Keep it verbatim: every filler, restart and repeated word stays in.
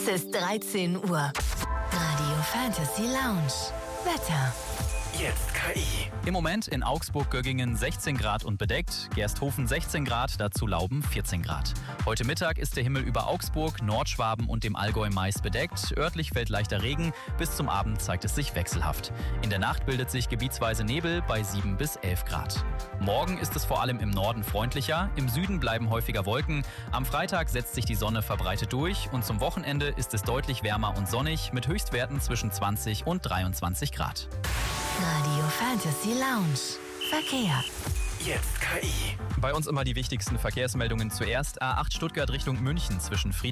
Es ist dreizehn Uhr. Radio Fantasy Lounge. Wetter. Jetzt K I. Im Moment in Augsburg-Göggingen sechzehn Grad und bedeckt, Gersthofen sechzehn Grad, dazu Lauben vierzehn Grad. Heute Mittag ist der Himmel über Augsburg, Nordschwaben und dem Allgäu meist bedeckt. Örtlich fällt leichter Regen, bis zum Abend zeigt es sich wechselhaft. In der Nacht bildet sich gebietsweise Nebel bei sieben bis elf Grad. Morgen ist es vor allem im Norden freundlicher, im Süden bleiben häufiger Wolken. Am Freitag setzt sich die Sonne verbreitet durch und zum Wochenende ist es deutlich wärmer und sonnig mit Höchstwerten zwischen zwanzig und dreiundzwanzig Grad. Radio Fantasy Lounge. Verkehr. Jetzt K I. Bei uns immer die wichtigsten Verkehrsmeldungen zuerst. A acht Stuttgart Richtung München zwischen Friedrichshain